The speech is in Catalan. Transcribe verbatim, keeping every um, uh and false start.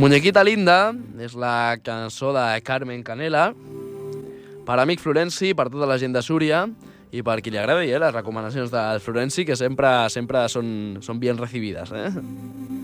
Muñequita Linda és la cançó de Carmen Canela, per amic Florenci, per tota la gent de Súria i per qui li agradi, eh, les recomanacions del Florenci, que sempre, sempre són, són bien recibides. Eh?